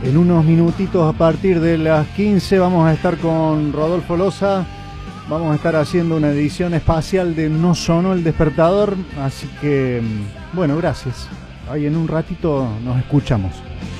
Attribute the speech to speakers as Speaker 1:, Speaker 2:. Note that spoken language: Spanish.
Speaker 1: En unos minutitos, a partir de las 15, vamos a estar con Rodolfo Loza. Vamos a estar haciendo una edición espacial de No Sonó el Despertador. Así que, bueno, gracias. Ahí en un ratito nos escuchamos.